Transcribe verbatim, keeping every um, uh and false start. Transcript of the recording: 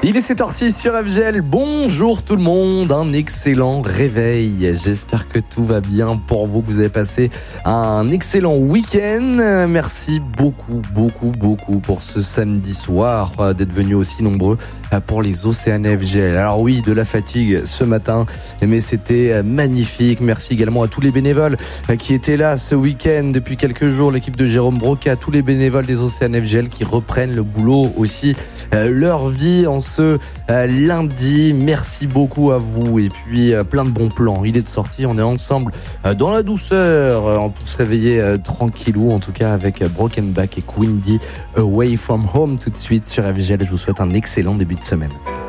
Il est sept heures six sur F G L. Bonjour tout le monde, un excellent réveil. J'espère que tout va bien pour vous, que vous avez passé un excellent week-end. Merci beaucoup, beaucoup, beaucoup pour ce samedi soir, d'être venus aussi nombreux pour les Océanes F G L. Alors oui, de la fatigue ce matin, mais c'était magnifique. Merci également à tous les bénévoles qui étaient là ce week-end depuis quelques jours. L'équipe de Jérôme Broca, tous les bénévoles des Océanes F G L qui reprennent le boulot aussi, leur vie en ce lundi. Merci beaucoup à vous et puis plein de bons plans. Il est de sortie, on est ensemble dans la douceur pour se réveiller tranquillou, en tout cas avec Broken Back et Quindy Away From Home tout de suite sur F G L. Je vous souhaite un excellent début de semaine.